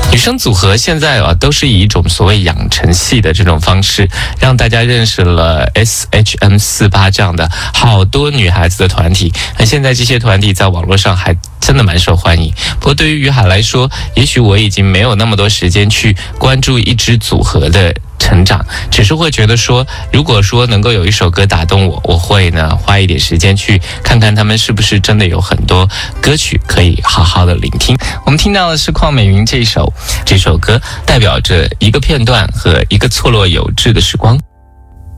女生组合现在都是以一种所谓养成系的这种方式，让大家认识了 SHM48 这样的好多女孩子的团体。那现在这些团体在网络上还真的蛮受欢迎。不过对于于海来说，也许我已经没有那么多时间去关注一支组合的成长，只是会觉得说，如果说能够有一首歌打动我，我会呢花一点时间去看看他们是不是真的有很多歌曲可以好好的聆听。我们听到的是邝美云这首歌，代表着一个片段和一个错落有致的时光。